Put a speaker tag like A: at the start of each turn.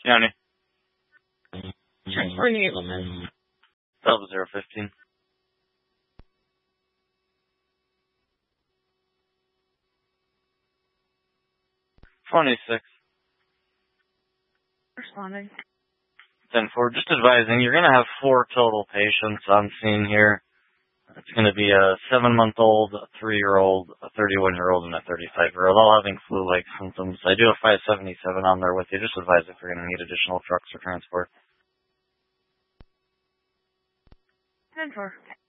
A: County.
B: Transferring you.
A: Delta 015. $26.
B: Responding.
A: 10-4. Just advising, you're going to have 4 total patients on scene here. It's going to be a 7-month-old, a 3-year-old, a 31-year-old, and a 35-year-old, all having flu-like symptoms. I do have 577 on there with you. Just advise if you're going to need additional trucks for transport.
B: 10-4.